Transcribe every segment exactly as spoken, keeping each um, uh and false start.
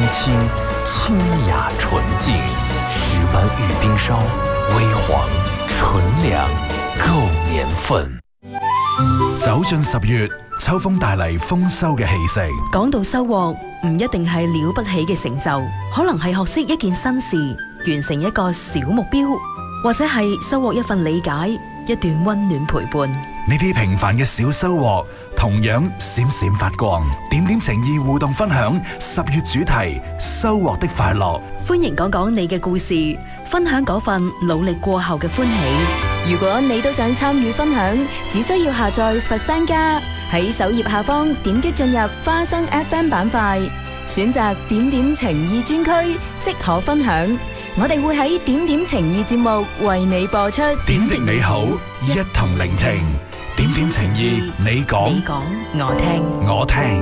清，清雅纯净，十般玉冰烧，微黄纯良，夠年份。 走進十月，秋風帶嚟豐收嘅氣息。 講到收穫，唔一定係了不起嘅成就，可能係學識一件新事，完成一個小目標，或者係收穫一份理解，一段溫暖陪伴。 呢啲平凡嘅小收穫，同樣閃閃發光。點點情意互動分享十月主題收穫的快樂。 歡迎講講你嘅故事，分享嗰份努力過後嘅歡喜。 如果你都想參與分享，只需要下載佛山家，喺首頁下方點擊進入花生 F M 板塊，選擇點點情意專區，即可分享。我哋會喺點點情意節目為你播出。 點滴你好，一同聆聽。點點情意，你講， 你講，我聽， 我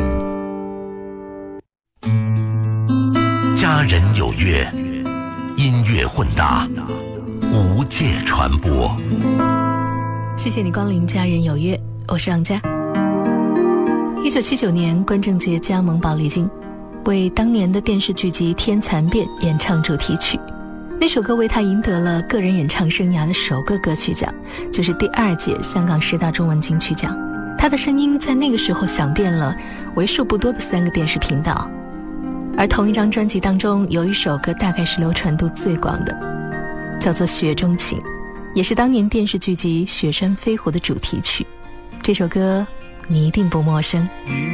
聽。家人有約，音樂混搭，無界傳播。 謝謝你光臨家人有約，我是楊佳。一九七九年，關正傑加盟寶麗金，為當年的電視劇集《天蠶變》演唱主題曲。那首歌為他贏得了個人演唱生涯的首個歌曲獎，就是第二屆香港十大中文金曲獎。他的聲音在那個時候響遍了為數不多的三個電視頻道。而同一張專輯當中有一首歌大概是流傳度最廣的，叫做《雪中情》，也是當年電視劇集《雪山飛狐》的主題曲。這首歌你一定不陌生。